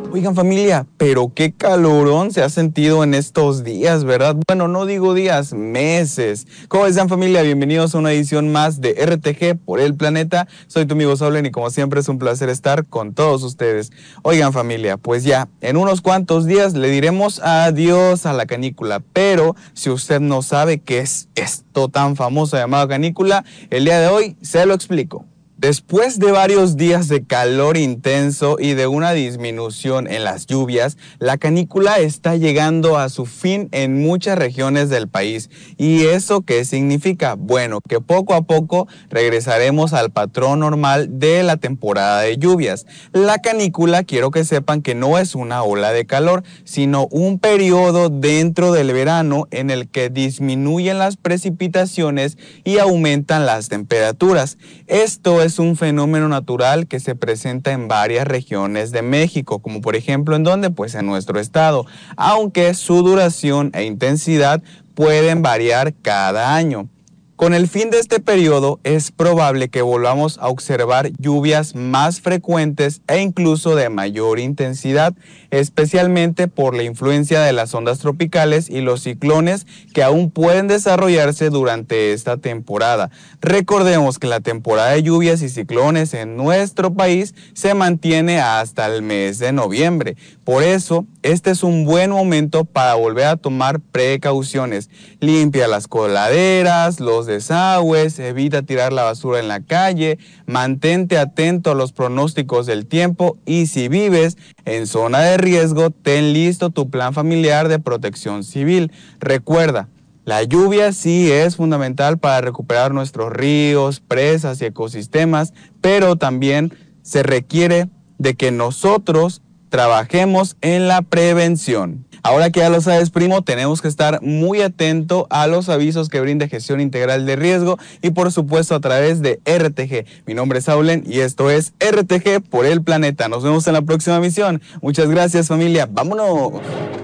Oigan familia, pero qué calorón se ha sentido en estos días, ¿verdad? Bueno, no digo días, meses. ¿Cómo están familia? Bienvenidos a una edición más de RTG por el planeta. Soy tu amigo Saulen y como siempre es un placer estar con todos ustedes. Oigan familia, pues ya, en unos cuantos días le diremos adiós a la canícula. Pero si usted no sabe qué es esto tan famoso llamado canícula, el día de hoy se lo explico. Después de varios días de calor intenso y de una disminución en las lluvias, la canícula está llegando a su fin en muchas regiones del país. ¿Y eso qué significa? Bueno, que poco a poco regresaremos al patrón normal de la temporada de lluvias. La canícula, quiero que sepan que no es una ola de calor, sino un periodo dentro del verano en el que disminuyen las precipitaciones y aumentan las temperaturas. Esto es un fenómeno natural que se presenta en varias regiones de México, como por ejemplo en donde, pues en nuestro estado, aunque su duración e intensidad pueden variar cada año. Con el fin de este periodo es probable que volvamos a observar lluvias más frecuentes e incluso de mayor intensidad, especialmente por la influencia de las ondas tropicales y los ciclones que aún pueden desarrollarse durante esta temporada. Recordemos que la temporada de lluvias y ciclones en nuestro país se mantiene hasta el mes de noviembre. Por eso, este es un buen momento para volver a tomar precauciones. Limpia las coladeras, los desagües, evita tirar la basura en la calle, mantente atento a los pronósticos del tiempo y si vives en zona de riesgo, ten listo tu plan familiar de protección civil. Recuerda, la lluvia sí es fundamental para recuperar nuestros ríos, presas y ecosistemas, pero también se requiere de que nosotros trabajemos en la prevención. Ahora que ya lo sabes, primo, tenemos que estar muy atento a los avisos que brinda Gestión Integral de Riesgo y por supuesto a través de RTG. Mi nombre es Saulen y esto es RTG por el planeta. Nos vemos en la próxima misión. Muchas gracias familia. ¡Vámonos!